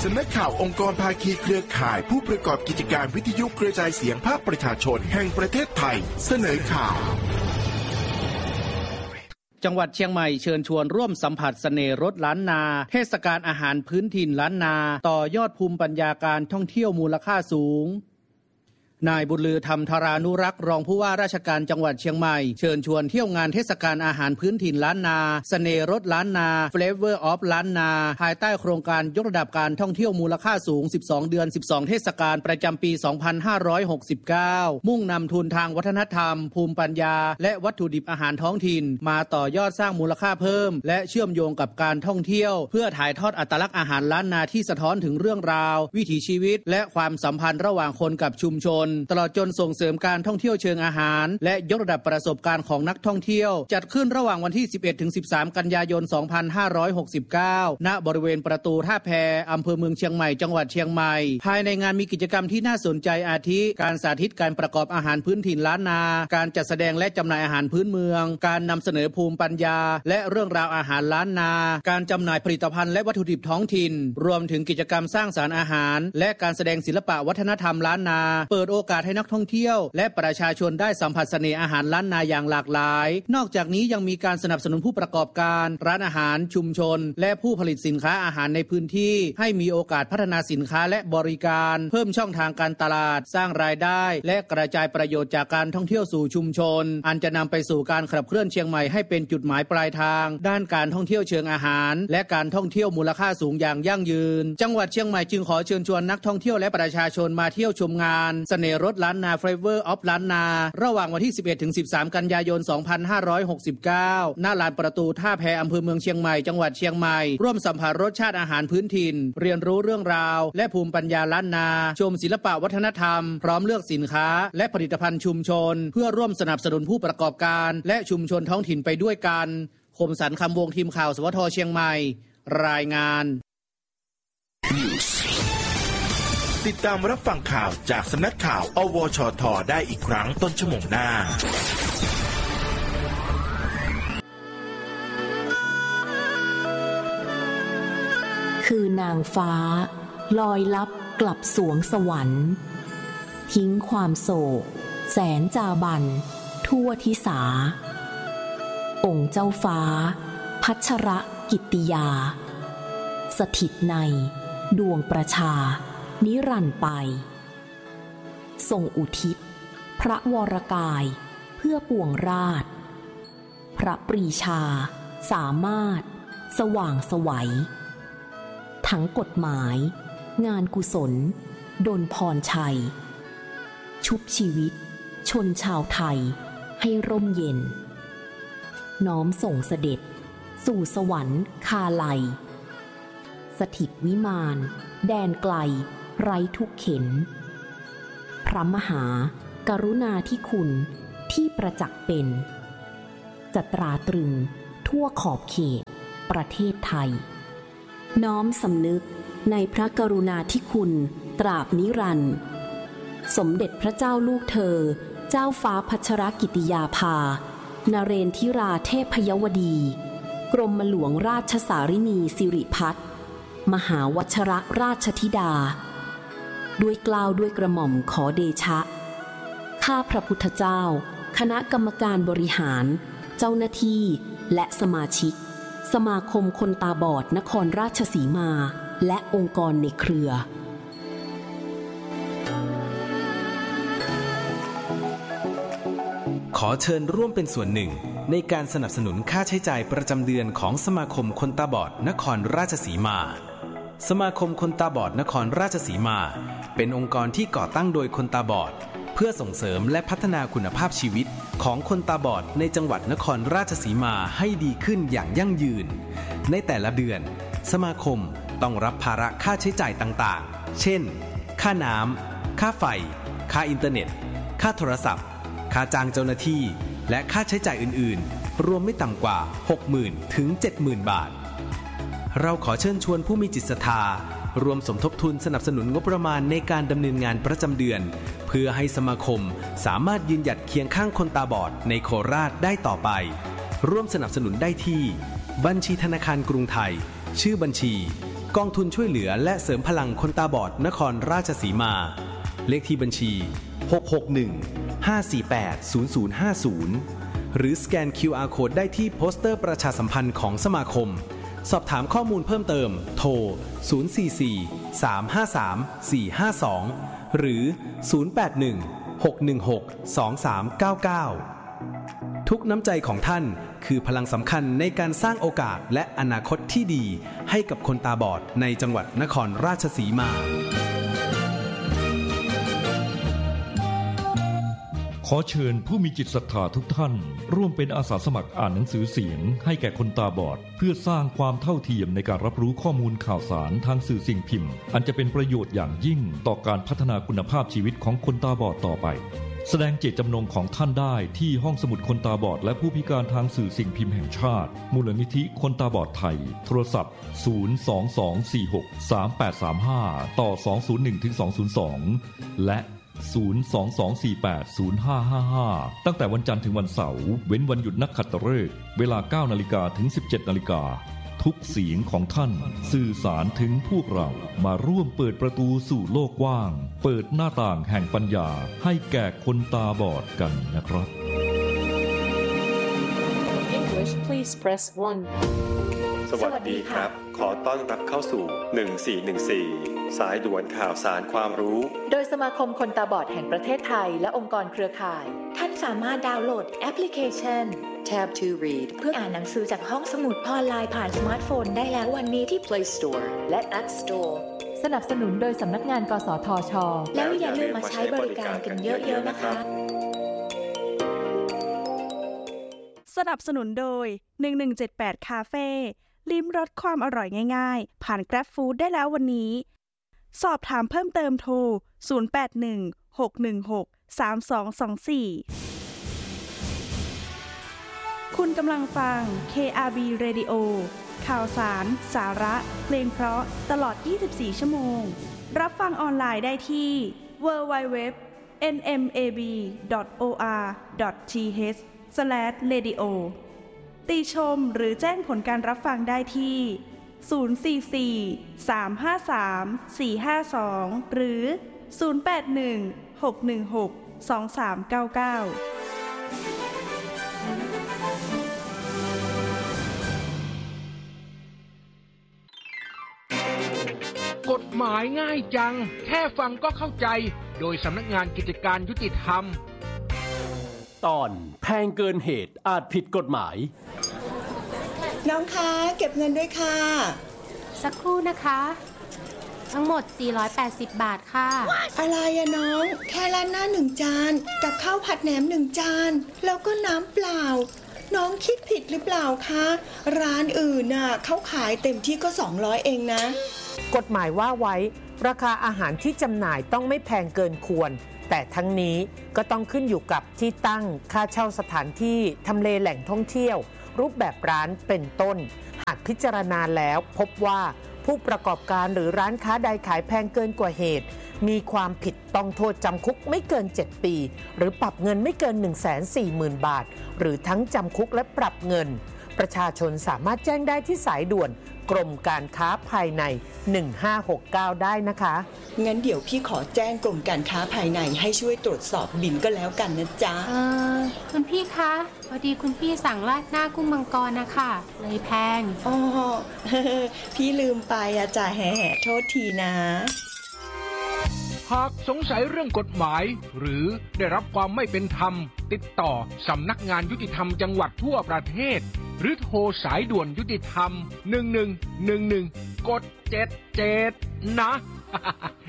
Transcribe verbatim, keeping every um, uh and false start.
สำนักข่าวองค์กรภาคีเครือข่ายผู้ประกอบกิจการวิทยุกระจายเสียงภาคประชาชนแห่งประเทศไทยเสนอข่าวจังหวัดเชียงใหม่เชิญชวนร่วมสัมผัสเสน่ห์รถล้านนาเทศกาลอาหารพื้นถิ่นล้านนาต่อยอดภูมิปัญญาการท่องเที่ยวมูลค่าสูงนายบุญลือธรรมธารานุรักษ์รองผู้ว่าราชการจังหวัดเชียงใหม่เชิญชวนเที่ยวงานเทศกาลอาหารพื้นถิ่นล้านนาเสน่ห์รถล้านนา Flavor of ล้านนาภายใต้โครงการยกระดับการท่องเที่ยวมูลค่าสูงสิบสองเดือนสิบสองเทศกาลประจำปีสองพันห้าร้อยหกสิบเก้ามุ่งนำทุนทางวัฒนธรรมภูมิปัญญาและวัตถุดิบอาหารท้องถิ่นมาต่อยอดสร้างมูลค่าเพิ่มและเชื่อมโยงกับการท่องเที่ยวเพื่อถ่ายทอดอัตลักษณ์อาหารล้านนาที่สะท้อนถึงเรื่องราววิถีชีวิตและความสัมพันธ์ระหว่างคนกับชุมชนตลอดจนส่งเสริมการท่องเที่ยวเชิงอาหารและยกระดับประสบการณ์ของนักท่องเที่ยวจัดขึ้นระหว่างวันที่ สิบเอ็ดถึงสิบสาม กันยายน สองพันห้าร้อยหกสิบเก้า ณ บริเวณประตูท่าแพอำเภอเมืองเชียงใหม่จังหวัดเชียงใหม่ภายในงานมีกิจกรรมที่น่าสนใจอาทิการสาธิตการประกอบอาหารพื้นถิ่นล้านนาการจัดแสดงและจำหน่ายอาหารพื้นเมืองการนำเสนอภูมิปัญญาและเรื่องราวอาหารล้านนาการจำหน่ายผลิตภัณฑ์และวัตถุดิบท้องถิ่นรวมถึงกิจกรรมสร้างสรรค์อาหารและการแสดงศิลปะวัฒนธรรมล้านนาเปิดโอกาสให้นักท่องเที่ยวและประชาชนได้สัมผัสเสน่ห์อาหารล้านนาอย่างหลากหลายนอกจากนี้ยังมีการสนับสนุนผู้ประกอบการร้านอาหารชุมชนและผู้ผลิตสินค้าอาหารในพื้นที่ให้มีโอกาสพัฒนาสินค้าและบริการเพิ่มช่องทางการตลาดสร้างรายได้และกระจายประโยชน์จากการท่องเที่ยวสู่ชุมชนอันจะนำไปสู่การขับเคลื่อนเชียงใหม่ให้เป็นจุดหมายปลายทางด้านการท่องเที่ยวเชิงอาหารและการท่องเที่ยวมูลค่าสูงอย่างยั่งยืนจังหวัดเชียงใหม่จึงขอเชิญชวนนักท่องเที่ยวและประชาชนมาเที่ยวชมงานเสน่ห์รถล้านนา Flavor of ล้านนาระหว่างวันที่ สิบเอ็ดถึงสิบสาม กันยายน สองพันห้าร้อยหกสิบเก้า ณ ลานประตูท่าแพอำเภอเมืองเชียงใหม่จังหวัดเชียงใหม่ร่วมสัมผัสรสชาติอาหารพื้นถิ่นเรียนรู้เรื่องราวและภูมิปัญญาล้านนาชมศิลปะวัฒนธรรมพร้อมเลือกสินค้าและผลิตภัณฑ์ชุมชนเพื่อร่วมสนับสนุนผู้ประกอบการและชุมชนท้องถิ่นไปด้วยกันคมสันต์คำวงทีมข่าวสวทเชียงใหม่รายงานติดตามรับฟังข่าวจากสำนักข่าวอวชทได้อีกครั้งต้นชั่วโมงหน้าคือนางฟ้าลอยลับกลับสวงสวรรค์ทิ้งความโศกแสนจาบันทั่วทิสาองค์เจ้าฟ้าพัชรกิตติยาสถิตในดวงประชานิรันดร์ไปทรงอุทิศพระวรกายเพื่อปวงราชพระปรีชาสามารถสว่างไสวทั้งกฎหมายงานกุศลดลพรชัยชุบชีวิตชนชาวไทยให้ร่มเย็นน้อมส่งเสด็จสู่สวรรค์คาลัยสถิตวิมานแดนไกลไร้ทุกเข็ญพระมหากรุณาธิคุณที่ประจักษ์เป็นจะตราตรึงทั่วขอบเขตประเทศไทยน้อมสำนึกในพระกรุณาธิคุณตราบนิรันดร์สมเด็จพระเจ้าลูกเธอเจ้าฟ้าพัชรกิติยาภานเรนทิราเทพยวดีกรมหลวงราชสารินีสิริพัฒน์มหาวชรราชธิดาด้วยเกล้าด้วยกระหม่อมขอเดชะข้าพระพุทธเจ้าคณะกรรมการบริหารเจ้าหน้าที่และสมาชิกสมาคมคนตาบอดนครราชสีมาและองค์กรในเครือขอเชิญร่วมเป็นส่วนหนึ่งในการสนับสนุนค่าใช้จ่ายประจำเดือนของสมาคมคนตาบอดนครราชสีมาสมาคมคนตาบอดนครราชสีมาเป็นองค์กรที่ก่อตั้งโดยคนตาบอดเพื่อส่งเสริมและพัฒนาคุณภาพชีวิตของคนตาบอดในจังหวัดนครราชสีมาให้ดีขึ้นอย่างยั่งยืนในแต่ละเดือนสมาคมต้องรับภาระค่าใช้จ่ายต่างๆเช่นค่าน้ำค่าไฟค่าอินเทอร์เน็ตค่าโทรศัพท์ค่าจ้างเจ้าหน้าที่และค่าใช้จ่ายอื่นๆรวมไม่ต่ำกว่า หกหมื่น ถึง เจ็ดหมื่น บาทเราขอเชิญชวนผู้มีจิตศรัทธารวมสมทบทุนสนับสนุนงบประมาณในการดำเนินงานประจำเดือนเพื่อให้สมาคมสามารถยืนหยัดเคียงข้างคนตาบอดในโคราชได้ต่อไปร่วมสนับสนุนได้ที่บัญชีธนาคารกรุงไทยชื่อบัญชีกองทุนช่วยเหลือและเสริมพลังคนตาบอดนครราชสีมาเลขที่บัญชีหก หก หนึ่ง ห้า สี่ แปด ศูนย์ ศูนย์ ห้า ศูนย์หรือสแกน คิว อาร์ Code ได้ที่โปสเตอร์ประชาสัมพันธ์ของสมาคมสอบถามข้อมูลเพิ่มเติมโทรศูนย์ สี่ สี่ สาม ห้า สาม สี่ ห้า สองหรือศูนย์ แปด หนึ่ง หก หนึ่ง หก สอง สาม เก้า เก้าทุกน้ำใจของท่านคือพลังสำคัญในการสร้างโอกาสและอนาคตที่ดีให้กับคนตาบอดในจังหวัดนครราชสีมาขอเชิญผู้มีจิตศรัทธาทุกท่านร่วมเป็นอาสาสมัครอ่านหนังสือเสียงให้แก่คนตาบอดเพื่อสร้างความเท่าเทียมในการรับรู้ข้อมูลข่าวสารทางสื่อสิ่งพิมพ์อันจะเป็นประโยชน์อย่างยิ่งต่อการพัฒนาคุณภาพชีวิตของคนตาบอดต่อไปแสดงเจตจำนงของท่านได้ที่ห้องสมุดคนตาบอดและผู้พิการทางสื่อสิ่งพิมพ์แห่งชาติมูลนิธิคนตาบอดไทยโทรศัพท์ศูนย์ สอง สอง สี่ หก สาม แปด สาม ห้าต่อสอง ศูนย์ หนึ่ง ถึง สอง ศูนย์ สองและศูนย์ สอง สอง สี่ แปด ศูนย์ ห้า ห้า ห้าตั้งแต่วันจันทร์ถึงวันเสาร์เว้นวันหยุดนักขัตฤกษ์เวลา เก้า นาฬิกาถึง สิบเจ็ด นาฬิกาทุกเสียงของท่านสื่อสารถึงพวกเรามาร่วมเปิดประตูสู่โลกกว้างเปิดหน้าต่างแห่งปัญญาให้แก่คนตาบอดกันนะครับ English please press one สวัสดีครับขอต้อนรับเข้าสู่หนึ่งสี่หนึ่งสี่สายด่วนข่าวสารความรู้โดยสมาคมคนตาบอดแห่งประเทศไทยและองค์กรเครือข่ายท่านสามารถดาวน์โหลดแอปพลิเคชัน Tab to Read เพื่ออ่านหนังสือจากห้องสมุดออนไลน์ผ่านสมาร์ทโฟนได้แล้ววันนี้ที่ Play Store และ App Store สนับสนุนโดยสำนักงานกสทช. แล้วอย่าลืมมาใช้บริการกันเยอะๆนะคะสนับสนุนโดยหนึ่งหนึ่งเจ็ดแปดคาเฟ่ลิ้มรสความอร่อยง่ายๆผ่าน Grab Food ได้แล้ววันนี้สอบถามเพิ่มเติมโทรศูนย์ แปด หนึ่ง หก หนึ่ง หก สาม สอง สอง สี่คุณกำลังฟัง เค อาร์ บี Radio ข่าวสารสาระเพลงเพราะตลอดยี่สิบสี่ชั่วโมงรับฟังออนไลน์ได้ที่ ดับเบิลยู ดับเบิลยู ดับเบิลยู ดอท เอ็น เอ็ม เอ บี ดอท โอ อาร์ ดอท ที เอช สแลช เรดิโอ ติชมหรือแจ้งผลการรับฟังได้ที่ศูนย์ สี่ สี่ สาม ห้า สาม สี่ ห้า สองหรือศูนย์ แปด หนึ่ง หก หนึ่ง หก สอง สาม เก้า เก้ากฎหมายง่ายจังแค่ฟังก็เข้าใจโดยสำนักงานกิจการยุติธรรมตอนแพงเกินเหตุอาจผิดกฎหมายน้องคะเก็บเงินด้วยค่ะสักครู่นะคะทั้งหมดสี่ร้อยแปดสิบบาทค่ะอะไรอะน้องแค่ร้านหน้าหนึ่งจานกับข้าวผัดแหนมหนึ่งจานแล้วก็น้ำเปล่าน้องคิดผิดหรือเปล่าคะร้านอื่นน่ะเขาขายเต็มที่ก็สองร้อยเองนะกฎหมายว่าไว้ราคาอาหารที่จำหน่ายต้องไม่แพงเกินควรแต่ทั้งนี้ก็ต้องขึ้นอยู่กับที่ตั้งค่าเช่าสถานที่ทำเลแหล่งท่องเที่ยวรูปแบบร้านเป็นต้นหากพิจารณาแล้วพบว่าผู้ประกอบการหรือร้านค้าใดขายแพงเกินกว่าเหตุมีความผิดต้องโทษจำคุกไม่เกินเจ็ดปีหรือปรับเงินไม่เกิน หนึ่งแสนสี่หมื่น บาทหรือทั้งจำคุกและปรับเงินประชาชนสามารถแจ้งได้ที่สายด่วนกรมการค้าภายในหนึ่งห้าหกเก้าได้นะคะงั้นเดี๋ยวพี่ขอแจ้งกรมการค้าภายในให้ช่วยตรวจสอบบิลก็แล้วกันนะจ๊ะเออคุณพี่คะพอดีคุณพี่สั่งราดหน้ากุ้งมังกรนะคะเลยแพงอ๋อ พี่ลืมไปอะจ่าแห่โทษทีนะหากสงสัยเรื่องกฎหมายหรือได้รับความไม่เป็นธรรมติดต่อสำนักงานยุติธรรมจังหวัดทั่วประเทศหรือโทรสายด่วนยุติธรรมหนึ่งหนึ่งหนึ่งหนึ่งกดเจ็ดเจ็ดนะ